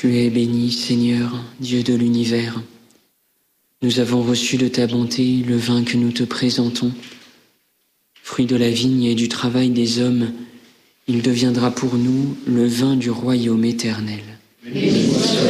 Tu es béni, Seigneur, Dieu de l'univers. Nous avons reçu de ta bonté le vin que nous te présentons. Fruit de la vigne et du travail des hommes, il deviendra pour nous le vin du royaume éternel. Béni soit